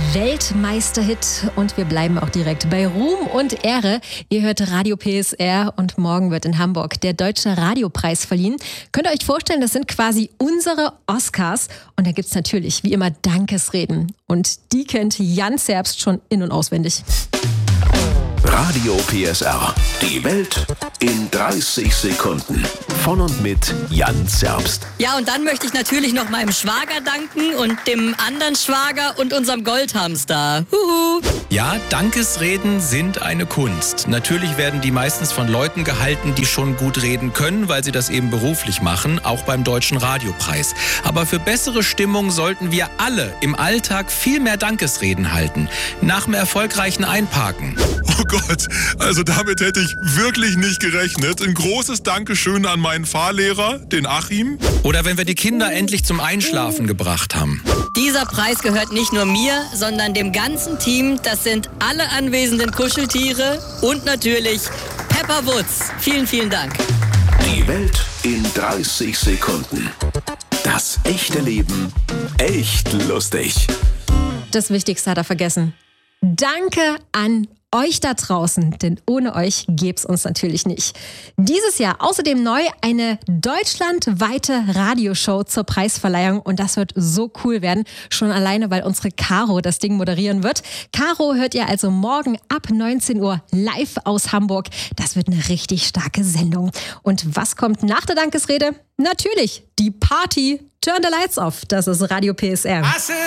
Weltmeisterhit und wir bleiben auch direkt bei Ruhm und Ehre. Ihr hört Radio PSR und morgen wird in Hamburg der Deutsche Radiopreis verliehen. Könnt ihr euch vorstellen, das sind quasi unsere Oscars und da gibt's natürlich wie immer Dankesreden und die kennt Jan Zerbst schon in- und auswendig. Radio PSR. Die Welt in 30 Sekunden. Von und mit Jan Zerbst. Ja, und dann möchte ich natürlich noch meinem Schwager danken und dem anderen Schwager und unserem Goldhamster. Huhu. Ja, Dankesreden sind eine Kunst. Natürlich werden die meistens von Leuten gehalten, die schon gut reden können, weil sie das eben beruflich machen, auch beim Deutschen Radiopreis. Aber für bessere Stimmung sollten wir alle im Alltag viel mehr Dankesreden halten. Nach dem erfolgreichen Einparken. Oh Gott, also damit hätte ich wirklich nicht gerechnet. Ein großes Dankeschön an meinen Fahrlehrer, den Achim. Oder wenn wir die Kinder endlich zum Einschlafen gebracht haben. Dieser Preis gehört nicht nur mir, sondern dem ganzen Team. Das sind alle anwesenden Kuscheltiere und natürlich Pepper Woods. Vielen, vielen Dank. Die Welt in 30 Sekunden. Das echte Leben echt lustig. Das Wichtigste hat er vergessen. Danke an euch da draußen, denn ohne euch gäbe es uns natürlich nicht. Dieses Jahr außerdem neu eine deutschlandweite Radioshow zur Preisverleihung und das wird so cool werden, schon alleine, weil unsere Caro das Ding moderieren wird. Caro hört ihr also morgen ab 19 Uhr live aus Hamburg. Das wird eine richtig starke Sendung. Und was kommt nach der Dankesrede? Natürlich die Party. Turn the lights off. Das ist Radio PSR.